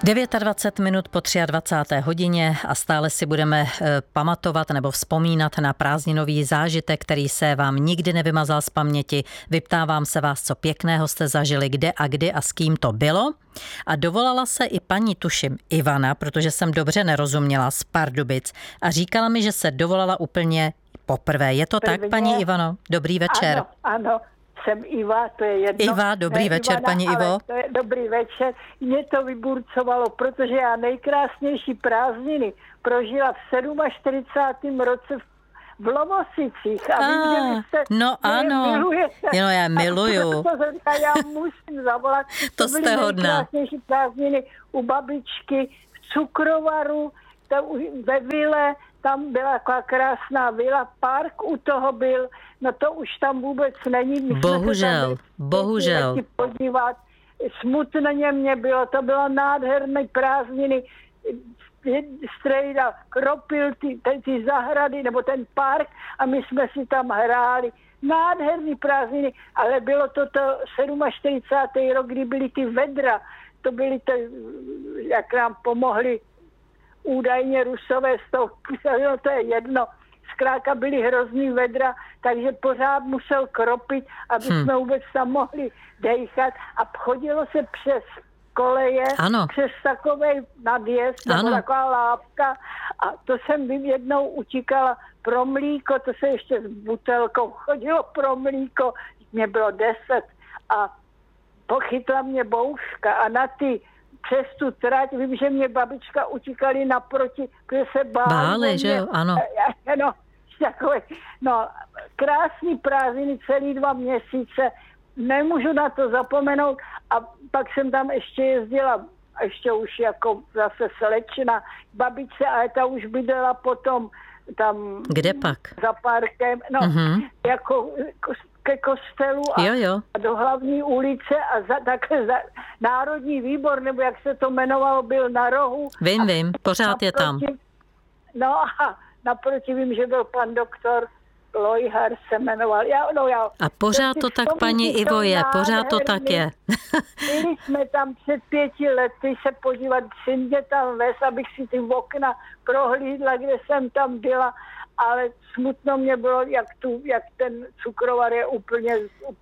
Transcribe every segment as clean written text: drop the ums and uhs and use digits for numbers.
29 minut po 23. hodině a stále si budeme pamatovat nebo vzpomínat na prázdninový zážitek, který se vám nikdy nevymazal z paměti. Vyptávám se vás, co pěkného jste zažili, kde a kdy a s kým to bylo. A dovolala se i paní, tuším, Ivana, protože jsem dobře nerozuměla, z Pardubic a říkala mi, že se dovolala úplně poprvé. Je to tak, paní Ivano? Dobrý večer. Ano. Jsem Iva, to je jedno. Iva, dobrý večer, Ivana, paní Ivo. To je dobrý večer. Mě to vyburcovalo, protože já nejkrásnější prázdniny prožila v 47. roce v Lovosicích. A vím, že vy jste, no ano, milujete. No, já miluju. A já musím zavolat. To jste hodná. Nejkrásnější prázdniny u babičky v Cukrovaru, ve vile. Tam byla taková krásná vila, park u toho byl, no to už tam vůbec není. Bohužel. Podívat. Smutně mě bylo, to bylo nádherné prázdniny. Strejda kropil ty zahrady, nebo ten park a my jsme si tam hráli. Nádherný prázdniny, ale bylo to 47. rok, kdy byly ty vedra. To byly jak nám pomohli údajně Rusové z toho, no to je jedno. Zkrátka byly hrozný vedra, takže pořád musel kropit, aby jsme vůbec tam mohli dejchat. A chodilo se přes koleje, přes takovej nadjezd, nebo taková lávka. A to jsem jednou utíkala pro mlíko, to se ještě s butelkou chodilo pro mlíko. Mě bylo 10 a pochytla mě bouřka a na ty přes tu trať, vím, že mě babička utíkali naproti, protože se báli, že jo, ano. No, krásný prázdniny, celý 2 měsíce, nemůžu na to zapomenout a pak jsem tam ještě jezdila, ještě už jako zase slečna, babičce, ale ta už bydlela potom tam. Kde pak? Za parkem, jako ke kostelu a do hlavní ulice a takhle Národní výbor, nebo jak se to jmenovalo, byl na rohu. Vím, pořád je tam. No a naproti vím, že byl pan doktor Lojhar se jmenoval. A pořád to tak, paní Ivo, je, pořád to tak je. Byli jsme tam před 5 lety se podívat, všinde tam ves, abych si ty okna prohlídla, kde jsem tam byla, ale smutno mě bylo, jak ten Cukrovar je úplně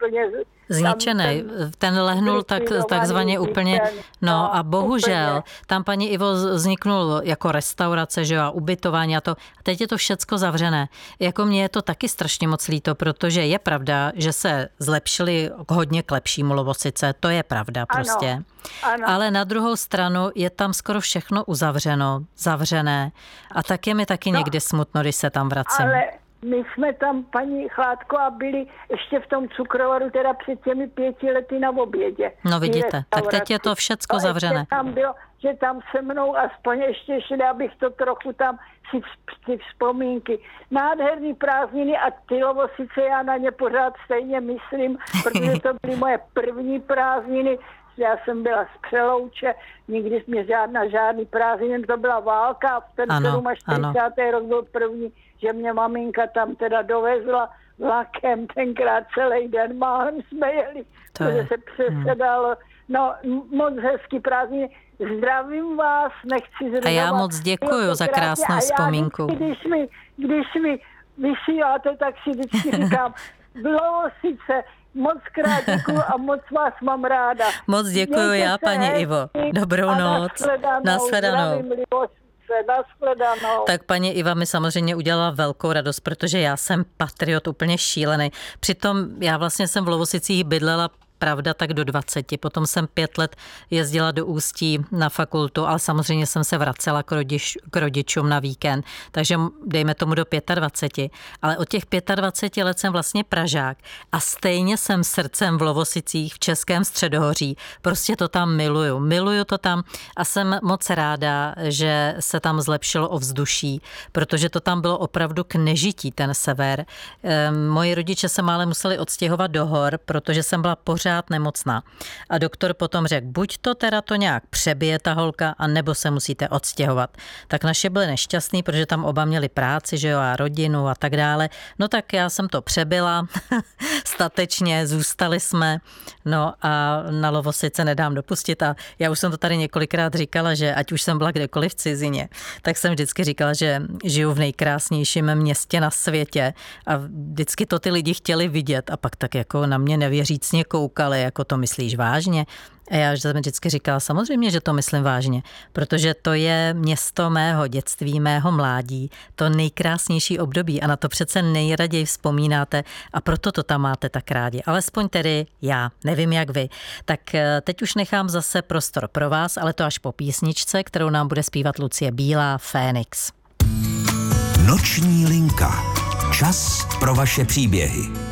zničený. Ten lehnul takzvaně úplně. No a bohužel, úplně. Tam, paní Ivo, vzniknul jako restaurace, že jo, a ubytování a to. A teď je to všecko zavřené. Jako mně je to taky strašně moc líto, protože je pravda, že se zlepšili hodně k lepšímu Lovosice. To je pravda prostě. Ano. Ale na druhou stranu je tam skoro všechno uzavřeno, zavřené. A tak je mi taky někdy smutno, když se tam vracím. Ale my jsme tam, paní Chládko, a byli ještě v tom Cukrovaru, teda před těmi 5 lety na obědě. No vidíte, tak teď je to všecko zavřené. Tam bylo, že tam se mnou aspoň ještě šli, abych to trochu tam si vzpomínky. Nádherný prázdniny a ty Lovosice, já na ně pořád stejně myslím, protože to byly moje první prázdniny. Já jsem byla z Přelouče, nikdy mě žádný prázdniny, to byla válka a ten 47. rok byl první, že mě maminka tam teda dovezla vlakem, tenkrát celý den málem jsme jeli, protože se přesedalo. No, moc hezký prázdniny. Zdravím vás, nechci zřejmě. A já moc děkuju za krásnou vzpomínku. Když mi vysíláte, tak si vždycky říkám, Lovosice, moc krát děkuju a moc vás mám ráda. Moc děkuju já, paní Ivo. Dobrou noc. Nashledanou. Tak paní Iva mi samozřejmě udělala velkou radost, protože já jsem patriot úplně šílený. Přitom já vlastně jsem v Lovosicích bydlela pravda tak do 20. Potom jsem 5 let jezdila do Ústí na fakultu, ale samozřejmě jsem se vracela k rodičům na víkend, takže dejme tomu do 25. Ale od těch 25 let jsem vlastně Pražák a stejně jsem srdcem v Lovosicích v Českém Středohoří. Prostě to tam miluju. Miluju to tam a jsem moc ráda, že se tam zlepšilo ovzduší, protože to tam bylo opravdu k nežití, ten sever. Moji rodiče se málem museli odstěhovat do hor, protože jsem byla pořád pořád nemocná. A doktor potom řekl, buď to teda to nějak přebije ta holka, a nebo se musíte odstěhovat. Tak naše byly nešťastný, protože tam oba měli práci, že jo, a rodinu a tak dále. No tak já jsem to přebyla, statečně, zůstali jsme, no a na Lovosice nedám dopustit. A já už jsem to tady několikrát říkala, že ať už jsem byla kdekoliv v cizině, tak jsem vždycky říkala, že žiju v nejkrásnějším městě na světě a vždycky to ty lidi chtěli vidět a pak tak jako na mě nevěřícně koukali, jako to myslíš vážně? A já jsem vždycky říkala, samozřejmě, že to myslím vážně, protože to je město mého dětství, mého mládí, to nejkrásnější období a na to přece nejraději vzpomínáte a proto to tam máte tak rádi. Alespoň tedy já, nevím jak vy. Tak teď už nechám zase prostor pro vás, ale to až po písničce, kterou nám bude zpívat Lucie Bílá, Fénix. Noční linka. Čas pro vaše příběhy.